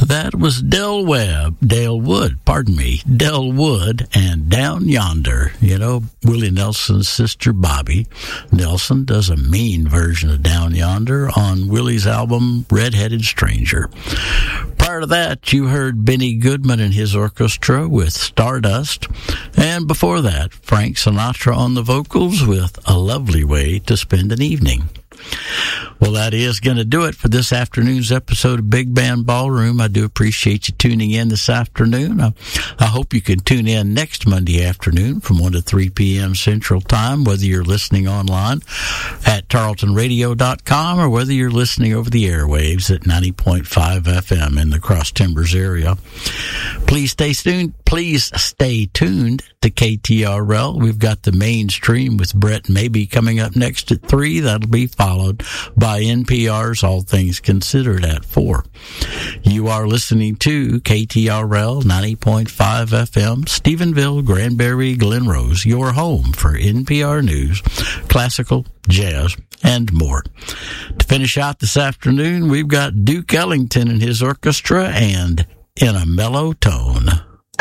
That was Del Wood, and Down Yonder. You know, Willie Nelson's sister, Bobby Nelson, does a mean version of Down Yonder on Willie's album, Red-Headed Stranger. Prior to that, you heard Benny Goodman and his orchestra with Stardust. And before that, Frank Sinatra on the vocals with A Lovely Way to Spend an Evening. Well, that is going to do it for this afternoon's episode of Big Band Ballroom. I do appreciate you tuning in this afternoon. I hope you can tune in next Monday afternoon from 1 to 3 p.m. Central Time, whether you're listening online at tarletonradio.com or whether you're listening over the airwaves at 90.5 FM in the Cross Timbers area. Please stay tuned to KTRL. We've got the mainstream with Brett Maybe coming up next at 3. That'll be followed by NPR's All Things Considered at 4. You are listening to KTRL 90.5 FM, Stephenville, Granbury, Glen Rose, your home for NPR News, classical, jazz, and more. To finish out this afternoon, we've got Duke Ellington and his orchestra and In a Mellow Tone.